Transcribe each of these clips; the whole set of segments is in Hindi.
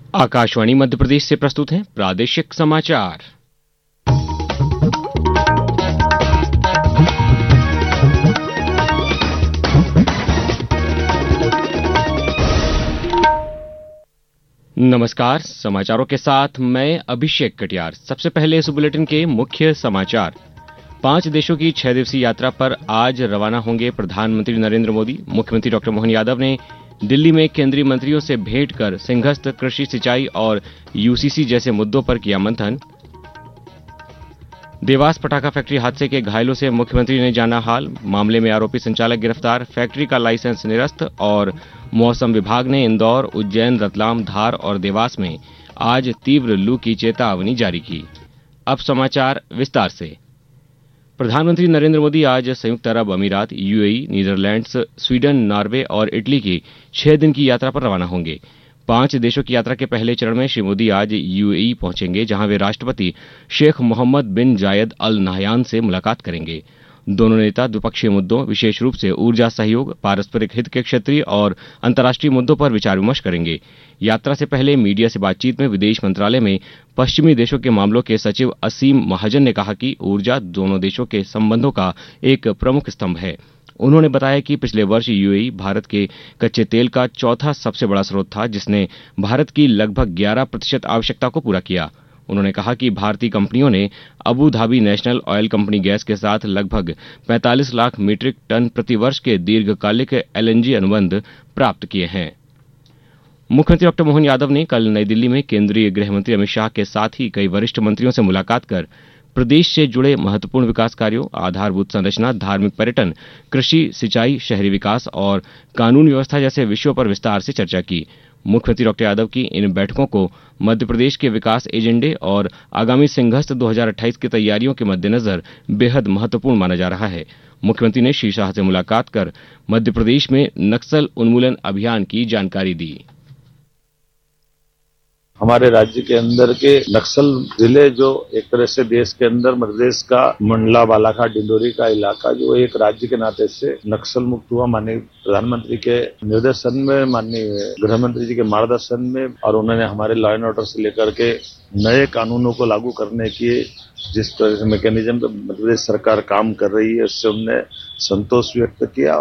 आकाशवाणी मध्य प्रदेश से प्रस्तुत हैं प्रादेशिक समाचार। नमस्कार, समाचारों के साथ मैं अभिषेक कटियार। सबसे पहले इस बुलेटिन के मुख्य समाचार। 5 देशों की 6 दिवसीय यात्रा पर आज रवाना होंगे प्रधानमंत्री नरेंद्र मोदी। मुख्यमंत्री डॉक्टर मोहन यादव ने दिल्ली में केंद्रीय मंत्रियों से भेंट कर सिंहस्थ, कृषि, सिंचाई और यूसीसी जैसे मुद्दों पर किया मंथन। देवास पटाखा फैक्ट्री हादसे के घायलों से मुख्यमंत्री ने जाना हाल। मामले में आरोपी संचालक गिरफ्तार, फैक्ट्री का लाइसेंस निरस्त। और मौसम विभाग ने इंदौर, उज्जैन, रतलाम, धार और देवास में आज तीव्र लू की चेतावनी जारी की। अब समाचार विस्तार से। प्रधानमंत्री नरेंद्र मोदी आज संयुक्त अरब अमीरात, यूएई, नीदरलैंड्स, स्वीडन, नॉर्वे और इटली की 6 दिन की यात्रा पर रवाना होंगे। 5 देशों की यात्रा के पहले चरण में श्री मोदी आज यूएई पहुंचेंगे, जहां वे राष्ट्रपति शेख मोहम्मद बिन जायद अल नाहयान से मुलाकात करेंगे। दोनों नेता द्विपक्षीय मुद्दों, विशेष रूप से ऊर्जा सहयोग, पारस्परिक हित के क्षेत्रीय और अंतर्राष्ट्रीय मुद्दों पर विचार विमर्श करेंगे। यात्रा से पहले मीडिया से बातचीत में विदेश मंत्रालय में पश्चिमी देशों के मामलों के सचिव असीम महाजन ने कहा कि ऊर्जा दोनों देशों के संबंधों का एक प्रमुख स्तंभ है। उन्होंने बताया कि पिछले वर्ष यूएई भारत के कच्चे तेल का चौथा सबसे बड़ा स्रोत था, जिसने भारत की लगभग 11% आवश्यकता को पूरा किया। उन्होंने कहा कि भारतीय कंपनियों ने Abu Dhabi national oil company gas के साथ लगभग 45 लाख मीट्रिक टन प्रतिवर्ष के दीर्घकालिक एलएनजी अनुबंध प्राप्त किए हैं। मुख्यमंत्री डॉक्टर मोहन यादव ने कल नई दिल्ली में केंद्रीय गृह मंत्री अमित शाह के साथ ही कई वरिष्ठ मंत्रियों से मुलाकात कर प्रदेश से जुड़े महत्वपूर्ण विकास कार्यों, आधारभूत संरचना, धार्मिक पर्यटन, कृषि, सिंचाई, शहरी विकास और कानून व्यवस्था जैसे विषयों पर विस्तार से चर्चा की। मुख्यमंत्री डॉक्टर यादव की इन बैठकों को मध्य प्रदेश के विकास एजेंडे और आगामी सिंहस्थ 2028 की तैयारियों के मद्देनजर बेहद महत्वपूर्ण माना जा रहा है। मुख्यमंत्री ने श्री शाह से मुलाकात कर मध्य प्रदेश में नक्सल उन्मूलन अभियान की जानकारी दी। हमारे राज्य के अंदर के नक्सल जिले जो एक तरह से देश के अंदर मध्य प्रदेश का मंडला, बालाघाट, डिंडोरी का इलाका जो एक राज्य के नाते से नक्सल मुक्त हुआ। माननीय प्रधानमंत्री के निर्देशन में, माननीय गृह मंत्री जी के मार्गदर्शन में, और उन्होंने हमारे लॉ एंड ऑर्डर से लेकर के नए कानूनों को लागू करने की जिस तरह से मैकेनिज्म पे मध्य प्रदेश सरकार काम कर रही है, उससे उन्होंने संतोष व्यक्त किया।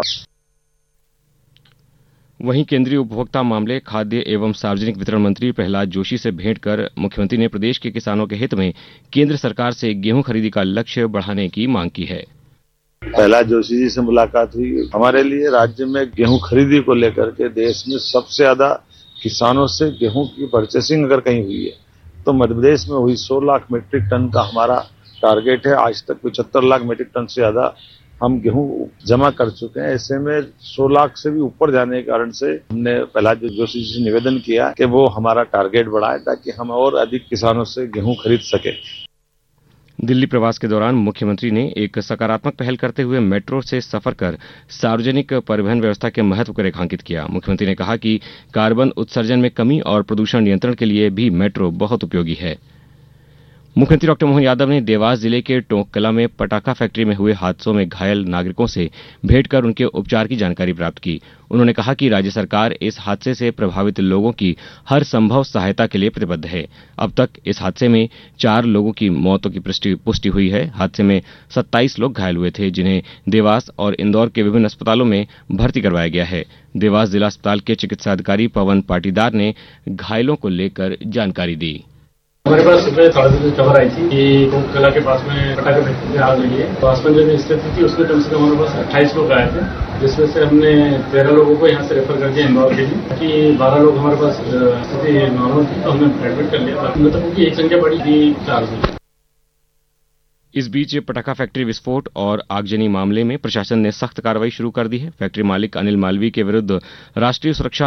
वहीं केंद्रीय उपभोक्ता मामले, खाद्य एवं सार्वजनिक वितरण मंत्री प्रहलाद जोशी से भेंट कर मुख्यमंत्री ने प्रदेश के किसानों के हित में केंद्र सरकार से गेहूं खरीदी का लक्ष्य बढ़ाने की मांग की है। प्रहलाद जोशी जी से मुलाकात हुई। हमारे लिए राज्य में गेहूं खरीदी को लेकर के देश में सबसे ज्यादा किसानों से गेहूं की परचेसिंग अगर कहीं हुई है तो मध्य प्रदेश में हुई। 100 लाख मीट्रिक टन का हमारा टारगेट है। आज तक 75 लाख मीट्रिक टन से ज्यादा हम गेहूं जमा कर चुके हैं। ऐसे में 100 लाख से भी ऊपर जाने के कारण से हमने प्रहलाद जोशी जी से निवेदन किया कि वो हमारा टारगेट बढ़ाए ताकि हम और अधिक किसानों से गेहूं खरीद सके। दिल्ली प्रवास के दौरान मुख्यमंत्री ने एक सकारात्मक पहल करते हुए मेट्रो से सफर कर सार्वजनिक परिवहन व्यवस्था के महत्व को रेखांकित किया। मुख्यमंत्री ने कहा कि कार्बन उत्सर्जन में कमी और प्रदूषण नियंत्रण के लिए भी मेट्रो बहुत उपयोगी है। मुख्यमंत्री डॉक्टर मोहन यादव ने देवास जिले के टोंक कला में पटाखा फैक्ट्री में हुए हादसों में घायल नागरिकों से भेंट कर उनके उपचार की जानकारी प्राप्त की। उन्होंने कहा कि राज्य सरकार इस हादसे से प्रभावित लोगों की हर संभव सहायता के लिए प्रतिबद्ध है। अब तक इस हादसे में 4 लोगों की मौतों की पुष्टि हुई है। हादसे में 27 लोग घायल हुए थे, जिन्हें देवास और इंदौर के विभिन्न अस्पतालों में भर्ती करवाया गया है। देवास जिला अस्पताल के चिकित्सा अधिकारी पवन पाटीदार ने घायलों को लेकर जानकारी दी। हमारे पास सुबह 3:30 खबर आई थी कि टोंक कला के पास में पटाखा फैक्ट्री में आग लगी है। तो हॉस्पिटल में स्थित थी, उसमें कम से कम हमारे पास 28 लोग आए थे, जिसमें से हमने 13 लोगों को यहाँ से रेफर कर दिया इंदौर के लिए, कि 12 लोग हमारे पास स्थिति नॉर्मल थी, तो हमने एडमिट कर लिया। मतलब की एक संख्या बढ़ी थी 4 से। इस बीच पटाखा फैक्ट्री विस्फोट और आगजनी मामले में प्रशासन ने सख्त कार्रवाई शुरू कर दी है। फैक्ट्री मालिक अनिल मालवीय के विरुद्ध राष्ट्रीय सुरक्षा